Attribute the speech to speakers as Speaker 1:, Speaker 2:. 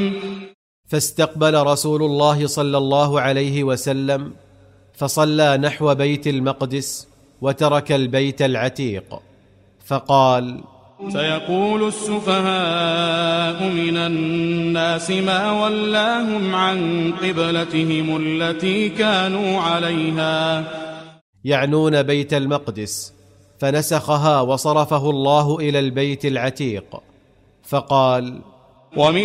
Speaker 1: فاستقبل رسول الله صلى الله عليه وسلم فصلى نحو بيت المقدس وترك البيت العتيق، فقال:
Speaker 2: سيقول السفهاء من الناس ما ولاهم عن قبلتهم التي كانوا عليها،
Speaker 1: يعنون بيت المقدس، فنسخها وصرفه الله إلى البيت العتيق. فقال:
Speaker 2: ومن